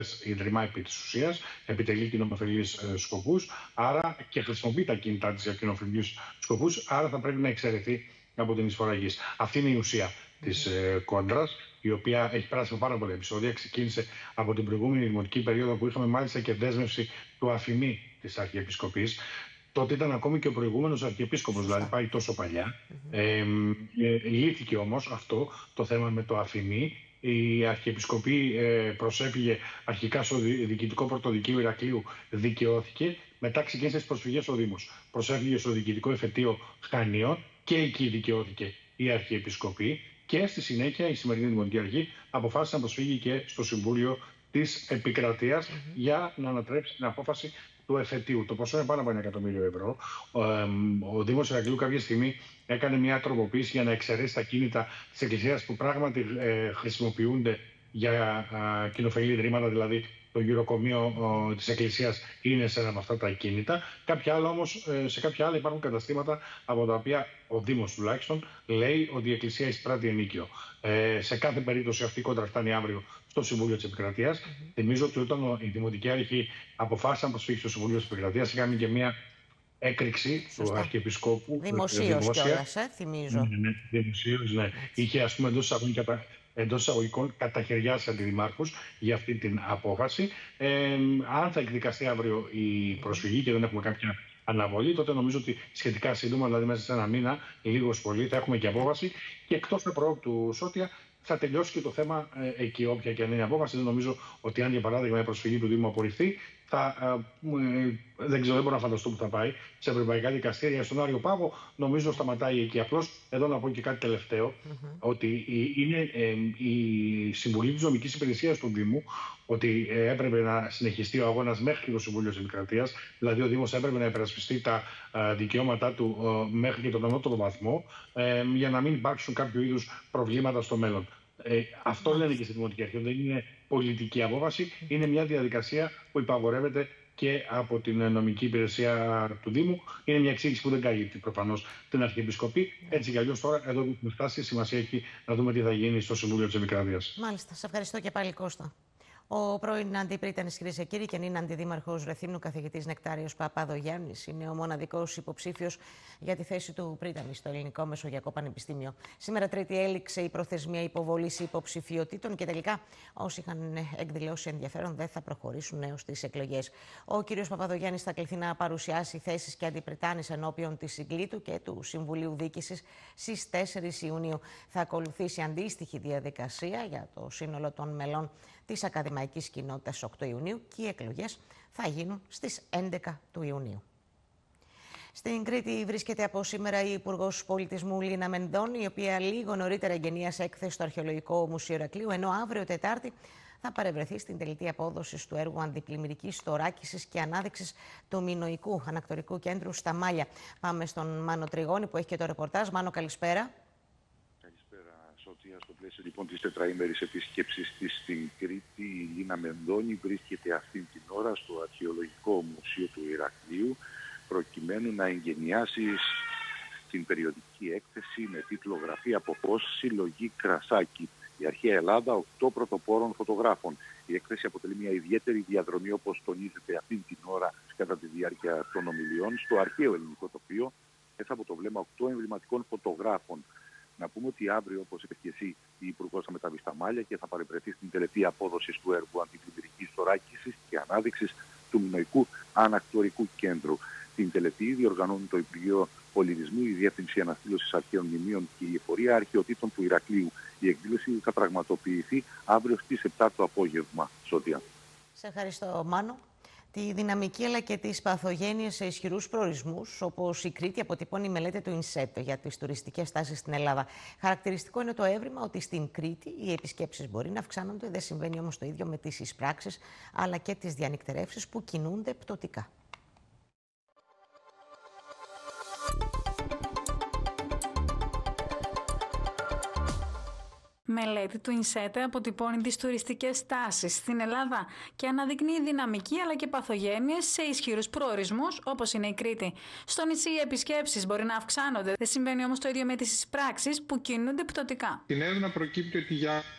ιδρυμά επί της ουσίας, επιτελεί κοινοφελείς σκοπούς, άρα και χρησιμοποιεί τα κίνητά της για κοινοφελείς σκοπούς, άρα θα πρέπει να εξαιρεθεί από την εισφορά γης. Αυτή είναι η ουσία της κόντρας, η οποία έχει περάσει από πάρα πολλά επεισόδια. Ξεκίνησε από την προηγούμενη δημοτική περίοδο που είχαμε μάλιστα και δέσμευση του αφημί της Αρχιεπισκοπής. Τότε ήταν ακόμη και ο προηγούμενος Αρχιεπίσκοπος, δηλαδή πάει τόσο παλιά. Λύθηκε όμως αυτό το θέμα με το αφημί. Η Αρχιεπισκοπή προσέφυγε αρχικά στο Διοικητικό Πρωτοδικείο Ηρακλείου, δικαιώθηκε. Μετά ξεκίνησε τις προσφυγές ο Δήμος. Προσέφυγε στο Διοικητικό Εφετείο Χανίων και εκεί δικαιώθηκε η Αρχιεπισκοπή. Και στη συνέχεια η σημερινή Δημοτική Αρχή αποφάσισε να προσφύγει και στο Συμβούλιο της Επικρατείας για να ανατρέψει την απόφαση του εφετείου. Το ποσό είναι πάνω από 1 εκατομμύριο ευρώ. Ο Δήμος Ηρακλείου κάποια στιγμή έκανε μια τροποποίηση για να εξαιρέσει τα κίνητα της Εκκλησίας που πράγματι χρησιμοποιούνται για κοινοφελή ιδρύματα, δηλαδή το γυροκομείο της Εκκλησίας είναι σε ένα από αυτά τα ακίνητα. Σε κάποια άλλα υπάρχουν καταστήματα από τα οποία ο Δήμος τουλάχιστον λέει ότι η Εκκλησία εισπράττει ενίκιο. Σε κάθε περίπτωση αυτή η κόντρα φτάνει αύριο στο Συμβούλιο της Επικρατείας. Θυμίζω ότι όταν η Δημοτική Αρχή αποφάσισε να προσφύγει στο Συμβούλιο της Επικρατείας, είχαμε και μια έκρηξη του Αρχιεπισκόπου. Δημοσίως κιόλας, θυμίζω. Δημοσίως, ναι. Είχε, ας πούμε, εντός εισαγωγικών καταχαιριάσει αντιδημάρχους για αυτή την απόφαση. Αν θα εκδικαστεί αύριο η προσφυγή και δεν έχουμε κάποια αναβολή, τότε νομίζω ότι σχετικά σύντομα, δηλαδή μέσα σε ένα μήνα, λίγος πολύ, θα έχουμε και απόφαση. Και εκτός του προόπτου Σώτια, θα τελειώσει και το θέμα εκεί, όποια και αν είναι η απόφαση. Δεν νομίζω ότι αν για παράδειγμα η προσφυγή του Δήμου απορριφθεί, δεν ξέρω, δεν μπορώ να φανταστώ που θα πάει σε ευρωπαϊκά δικαστήρια. Στον Άριο Πάγο νομίζω σταματάει εκεί. Απλώς εδώ να πω και κάτι τελευταίο, ότι είναι η συμβουλή της νομικής υπηρεσίας του Δήμου ότι έπρεπε να συνεχιστεί ο αγώνας μέχρι το Συμβούλιο της Επικρατείας. Δηλαδή ο Δήμος έπρεπε να υπερασπιστεί τα δικαιώματά του μέχρι και τον ανώτερο βαθμό για να μην υπάρξουν κάποιο είδους προβλήματα στο μέλλον. Αυτό λένε και στη Δημοτική Αρχή. Δεν είναι πολιτική απόφαση, είναι μια διαδικασία που υπαγορεύεται και από την νομική υπηρεσία του Δήμου. Είναι μια εξήγηση που δεν καλύπτει προφανώς την Αρχιεπισκοπή. Έτσι κι αλλιώς τώρα εδώ που έχουμε φτάσει, σημασία έχει να δούμε τι θα γίνει στο Συμβούλιο της Επικρατείας. Μάλιστα. Σε ευχαριστώ και πάλι, Κώστα. Ο πρώην αντιπρίτανης, κυρίες και κύριοι, και νυν αντιδήμαρχος Ρεθύμνου, καθηγητής Νεκτάριος Παπαδογιάννης, είναι ο μοναδικός υποψήφιος για τη θέση του πρίτανη στο Ελληνικό Μεσογειακό Πανεπιστήμιο. Σήμερα, Τρίτη, έληξε η προθεσμία υποβολής υποψηφιωτήτων και τελικά όσοι είχαν εκδηλώσει ενδιαφέρον δεν θα προχωρήσουν νέως στις εκλογές. Ο κύριος Παπαδογιάννης θα κληθεί να παρουσιάσει θέσεις και αντιπριτάνης ενώπιον της συγκλήτου και του Συμβουλίου Διοίκησης στις 4 Ιουνίου. Θα ακολουθήσει αντίστοιχη διαδικασία για το σύνολο των μελών της ακαδημαϊκής κοινότητας 8 Ιουνίου και οι εκλογές θα γίνουν στις 11 του Ιουνίου. Στην Κρήτη βρίσκεται από σήμερα η Υπουργός Πολιτισμού Λίνα Μενδώνη, η οποία λίγο νωρίτερα εγγενίασε έκθεση στο Αρχαιολογικό Μουσείο Ηρακλείου, ενώ αύριο Τετάρτη θα παρευρεθεί στην τελετή απόδοσης του έργου αντιπλημμυρικής θωράκισης και ανάδειξης του Μινωικού Ανακτορικού Κέντρου στα Μάλια. Πάμε στον Μάνο Τριγώνη που έχει και το ρεπορτάζ. Μάνο, καλησπέρα. Στο πλαίσιο λοιπόν της τετραήμερης επίσκεψης της στην Κρήτη, η Λίνα Μενδώνη βρίσκεται αυτή την ώρα στο Αρχαιολογικό Μουσείο του Ηρακλείου προκειμένου να εγγενιάσει την περιοδική έκθεση με τίτλο «Γραφή από πώς συλλογή Κρασάκη. Η αρχαία Ελλάδα 8 πρωτοπόρων φωτογράφων». Η έκθεση αποτελεί μια ιδιαίτερη διαδρομή, όπως τονίζεται αυτή την ώρα κατά τη διάρκεια των ομιλιών, στο αρχαίο ελληνικό τοπίο, μέσα από το βλέμμα 8 εμβληματικών φωτογράφων. Να πούμε ότι αύριο, όπως είπε και εσύ, η Υπουργός θα μεταβεί στα Μάλια και θα παρευρεθεί στην τελετή απόδοσης του έργου αντιπλημμυρικής θωράκισης και ανάδειξης του Μινωικού Ανακτορικού Κέντρου. Την τελετή διοργανώνουν το Υπουργείο Πολιτισμού, η Διεύθυνση Αναστήλωσης Αρχαίων Μνημείων και η Εφορία Αρχαιοτήτων του Ηρακλείου. Η εκδήλωση θα πραγματοποιηθεί αύριο στις 7 το απόγευμα. Σωτία. Σε ευχαριστώ, Μάνο. Τη δυναμική αλλά και τις παθογένειες σε ισχυρούς προορισμούς, όπως η Κρήτη αποτυπώνει η μελέτη του ΙΝΣΕΤ για τις τουριστικές τάσεις στην Ελλάδα. Χαρακτηριστικό είναι το έβριμα ότι στην Κρήτη οι επισκέψεις μπορεί να αυξάνονται, δεν συμβαίνει όμως το ίδιο με τις εισπράξεις αλλά και τις διανυκτερεύσεις που κινούνται πτωτικά. Μελέτη του ΙΝΣΕΤ αποτυπώνει τις τουριστικές τάσεις στην Ελλάδα και αναδεικνύει δυναμική αλλά και παθογένειες σε ισχυρούς προορισμούς όπως είναι η Κρήτη. Στο νησί οι επισκέψεις μπορεί να αυξάνονται, δεν συμβαίνει όμως το ίδιο με τις εισπράξεις που κινούνται πτωτικά. Στην έρευνα προκύπτει ότι για